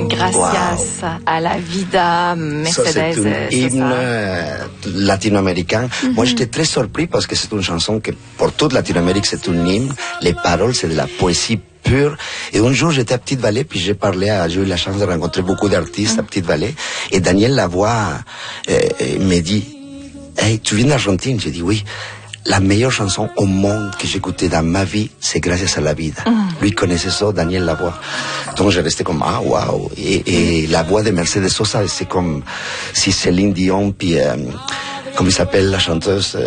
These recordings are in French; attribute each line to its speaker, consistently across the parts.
Speaker 1: Gracias à la vida, Mercedes.
Speaker 2: Ça, c'est un hymne latino-américain. Moi, j'étais très surpris parce que c'est une chanson que, pour toute Latino-Amérique, c'est un hymne. Les paroles, c'est de la poésie pure. Et un jour, j'étais à Petite-Vallée, puis j'ai eu la chance de rencontrer beaucoup d'artistes à Petite-Vallée. Et Daniel Lavoie me dit, hey, tu viens d'Argentine? J'ai dit oui. La meilleure chanson au monde que j'ai écoutée dans ma vie, c'est Gracias a la vida. Lui connaissait ça, Daniel Lavoie. Donc j'ai resté comme, ah, waouh. Et la voix de Mercedes Sosa, c'est comme si Céline Dion, puis, comment il s'appelle la chanteuse,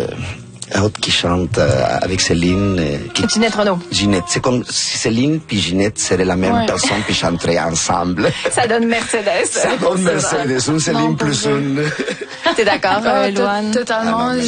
Speaker 2: qui chante avec Céline.
Speaker 1: Ginette Renaud.
Speaker 2: Ginette. C'est comme si Céline puis Ginette seraient la même personne puis chanteraient ensemble.
Speaker 1: Ça donne Mercedes.
Speaker 2: Ça donne Mercedes. Une Céline plus une.
Speaker 1: T'es d'accord, Louane?
Speaker 3: Totalement.
Speaker 2: Ah non,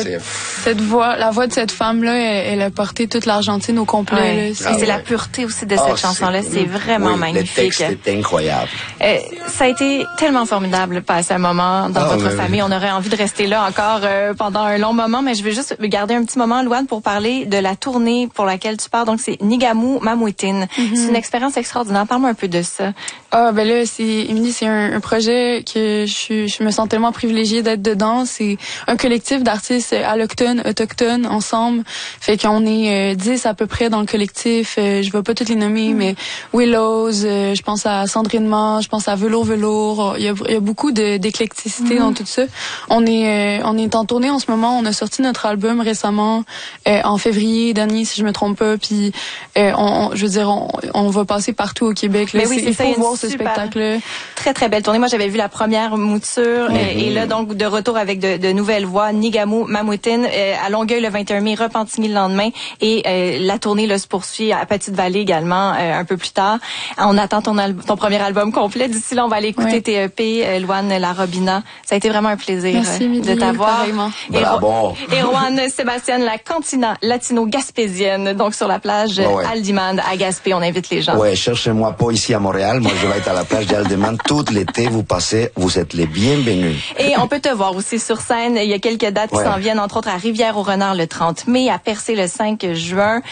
Speaker 3: cette voix, la voix de cette femme-là, elle a porté toute l'Argentine au complet.
Speaker 1: Ouais. Et c'est la pureté aussi de cette chanson-là. C'est vraiment magnifique.
Speaker 2: Le texte est incroyable.
Speaker 1: Ça a été tellement formidable de passer un moment dans votre famille. On aurait envie de rester là encore pendant un long moment, mais je veux juste garder un petit moment, Louane, pour parler de la tournée pour laquelle tu pars. Donc, c'est Nigamu Mamuitin. C'est une expérience extraordinaire. Parle-moi un peu de ça.
Speaker 3: Ah, ben là, Émilie, c'est un projet que je me sens tellement privilégiée d'être dedans. C'est un collectif d'artistes allochtones, autochtones, ensemble. Fait qu'on est 10 à peu près dans le collectif. Je vais pas toutes les nommer, mais Willows, je pense à Sandrine Ma, je pense à Velours. Il y a beaucoup d'éclecticité dans tout ça. On est en tournée en ce moment. On a sorti notre album récemment, en février dernier, si je me trompe pas. Puis, je veux dire, on va passer partout au Québec. Là.
Speaker 1: Mais oui,
Speaker 3: il faut voir ce spectacle-là.
Speaker 1: Très, très belle tournée. Moi, j'avais vu la première mouture et là, donc, de retour avec de nouvelles voix. Nigamu Mamuitin, à Longueuil le 21 mai, Repentigny le lendemain. Et la tournée là, se poursuit à Petite-Vallée également un peu plus tard. On attend ton premier album complet. D'ici là, on va aller écouter tes EP, Louane La Robina. Ça a été vraiment un plaisir de t'avoir.
Speaker 2: Bravo.
Speaker 1: Et Juan Sébastien, la cantina latino-gaspésienne, donc sur la plage Aldimand à Gaspé. On invite les gens.
Speaker 2: Ouais, cherchez-moi pas ici à Montréal. Moi, je vais être à la plage d'Aldimand tout l'été. Vous êtes les bienvenus.
Speaker 1: Et on peut te voir aussi sur scène. Il y a quelques dates qui s'en viennent, entre autres à Rivière-au-Renard le 30 mai, à Percé le 5 juin.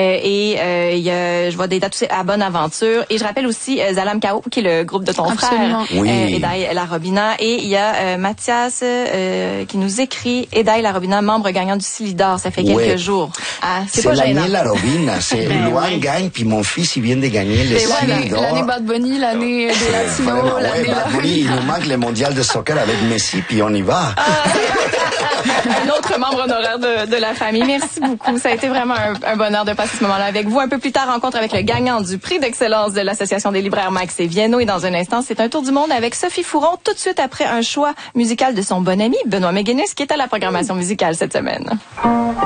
Speaker 1: Je vois des dates aussi à Bonaventure. Et je rappelle aussi Zalam Kao, qui est le groupe de ton frère, Edaï La Robina. Et il y a Mathias qui nous écrit, Edaï La Robina, membre gagnant du Silidor, ça fait quelques jours. Ah, c'est pas gênant.
Speaker 2: l'année La Robina, c'est Louane gagne, puis mon fils, il vient de gagner le Silidor.
Speaker 3: L'année Bad Bunny, l'année des Latinos, l'année
Speaker 2: Bad Bunny, il nous manque le mondial de soccer avec Messi, puis on y va.
Speaker 1: Un autre membre honoraire de la famille. Merci beaucoup. Ça a été vraiment un bonheur de passer ce moment-là avec vous. Un peu plus tard, rencontre avec le gagnant du prix d'excellence de l'Association des libraires Max et Vienno. Et dans un instant, c'est un tour du monde avec Sophie Fouron, tout de suite après un choix musical de son bon ami Benoît McGuinness, qui est à la programmation musicale cette semaine.